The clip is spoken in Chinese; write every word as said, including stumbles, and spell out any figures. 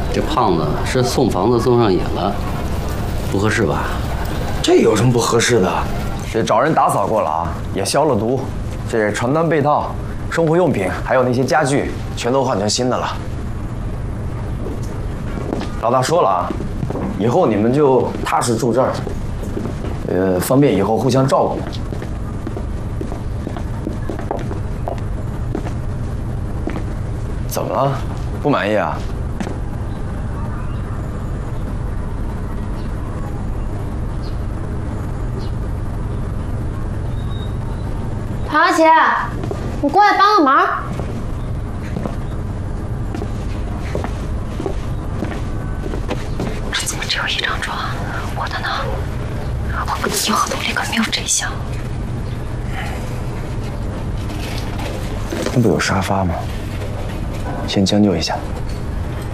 这胖子是送房子送上瘾了，不合适吧？ 这有什么不合适的？ 这找人打扫过了啊，也消了毒。这床单被套、生活用品还有那些家具，全都换成新的了。老大说了啊，以后你们就踏实住这儿，呃，方便以后互相照顾。怎么了？不满意啊？ 唐小姐，你过来帮个忙。这怎么只有一张床？我的呢？我有好多里可没有这项。 那不有沙发吗？先将就一下。